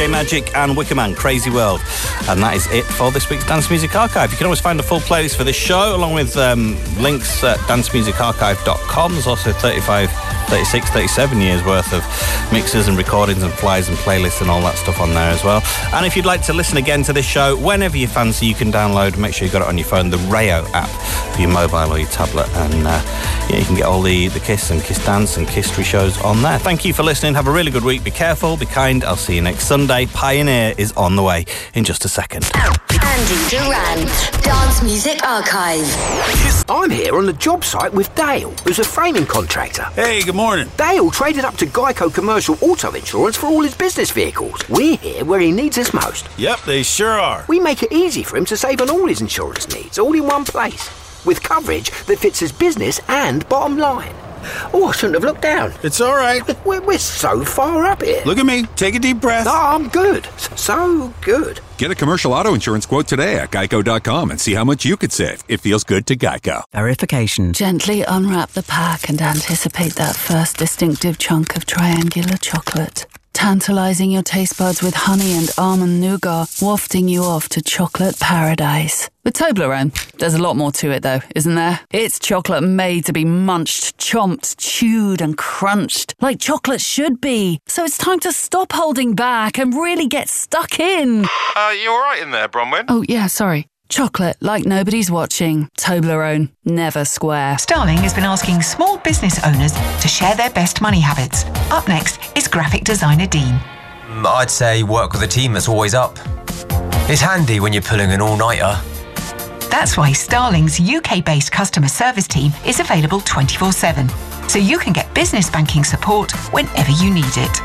DJ Magic and Wickerman, Crazy World. And that is it for this week's Dance Music Archive. You can always find a full playlist for this show, along with links at dancemusicarchive.com. There's also 35, 36, 37 years worth of mixes and recordings and flyers and playlists and all that stuff on there as well. And if you'd like to listen again to this show whenever you fancy, you can download, make sure you've got it on your phone, the Rayo app for your mobile or your tablet. And you can get all the Kiss and Kiss Dance and Kiss shows on there. Thank you for listening. Have a really good week. Be careful, be kind. I'll see you next Sunday. Pioneer is on the way in just a second. Andy Durant, Dance Music Archive. I'm here on the job site with Dale, who's a framing contractor. Hey, good morning. Dale traded up to Geico Commercial Auto Insurance for all his business vehicles. We're here where he needs us most. Yep, they sure are. We make it easy for him to save on all his insurance needs, all in one place, with coverage that fits his business and bottom line. Oh, I shouldn't have looked down. It's all right. We're so far up here. Look at me. Take a deep breath. Oh, I'm good. So good. Get a commercial auto insurance quote today at geico.com and see how much you could save. It feels good to Geico. Verification. Gently unwrap the pack and anticipate that first distinctive chunk of triangular chocolate. Tantalizing your taste buds with honey and almond nougat, wafting you off to chocolate paradise. With Toblerone, there's a lot more to it though, isn't there? It's chocolate made to be munched, chomped, chewed and crunched, like chocolate should be. So it's time to stop holding back and really get stuck in. You alright in there, Bronwyn? Oh yeah, sorry. Chocolate like nobody's watching. Toblerone, never square. Starling has been asking small business owners to share their best money habits. Up next is graphic designer Dean. I'd say work with a team that's always up. It's handy when you're pulling an all-nighter. That's why Starling's UK-based customer service team is available 24/7, so you can get business banking support whenever you need it.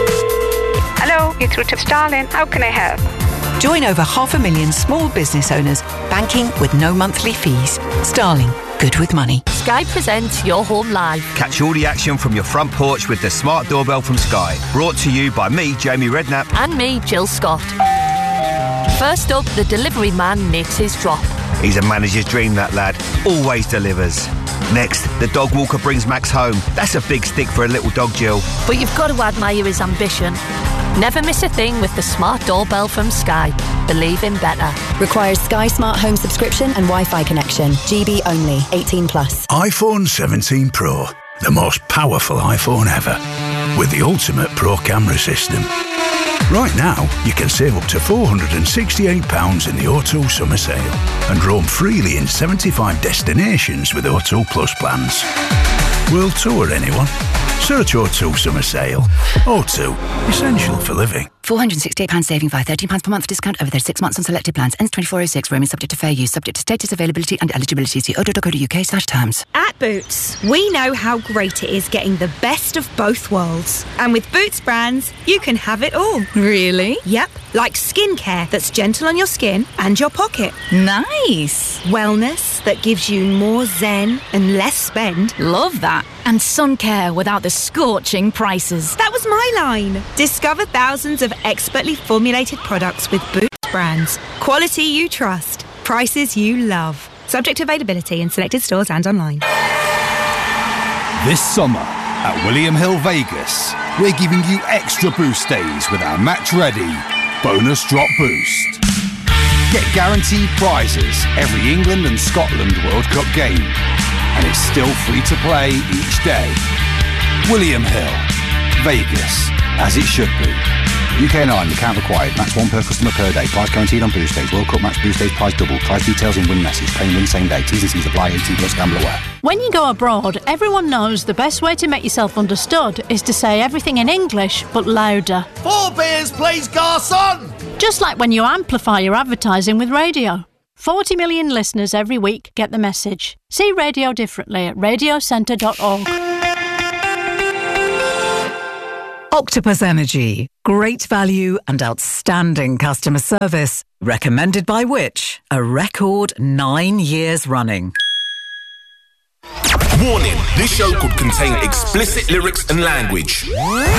Hello, you're through to Starling. How can I help? Join over 500,000 small business owners banking with no monthly fees. Starling, good with money. Sky presents Your Home Live. Catch all the action from your front porch with the smart doorbell from Sky. Brought to you by me, Jamie Redknapp. And me, Jill Scott. First up, the delivery man makes his drop. He's a manager's dream, that lad. Always delivers. Next, the dog walker brings Max home. That's a big stick for a little dog, Jill. But you've got to admire his ambition. Never miss a thing with the smart doorbell from Sky. Believe in better. Requires Sky Smart Home subscription and Wi-Fi connection. GB only. 18+. iPhone 17 Pro. The most powerful iPhone ever. With the ultimate Pro camera system. Right now, you can save up to £468 in the O2 summer sale and roam freely in 75 destinations with O2 Plus plans. World tour, anyone? Search O2 summer sale. O2, essential for living. £468 saving via £13 per month discount over 36 months on selected plans. Ends 24/06. Roaming subject to fair use. Subject to status, availability and eligibility. See odo.co.uk/terms. At Boots, we know how great it is getting the best of both worlds. And with Boots brands, you can have it all. Really? Yep. Like skincare that's gentle on your skin and your pocket. Nice. Wellness that gives you more zen and less spend. Love that. And sun care without the scorching prices. That was my line. Discover thousands of expertly formulated products with Boots brands. Quality you trust. Prices you love. Subject to availability in selected stores and online. This summer at William Hill Vegas, we're giving you extra boost days with our Match Ready Bonus Drop Boost. Get guaranteed prizes every England and Scotland World Cup game. And it's still free to play each day. William Hill, Vegas, as it should be. UK and Ireland, account required. Max one per customer per day. Price guaranteed on boost days. World Cup match boost days. Price double. Price details in win message. Paying win same day. T's and C's apply. 18+ gamble aware. When you go abroad, everyone knows the best way to make yourself understood is to say everything in English, but louder. 4 beers, please, garçon! Just like when you amplify your advertising with radio. 40 million listeners every week get the message. See radio differently at radiocentre.org. Octopus Energy. Great value and outstanding customer service. Recommended by which? A record 9 years running. Warning, this show could contain explicit lyrics and language.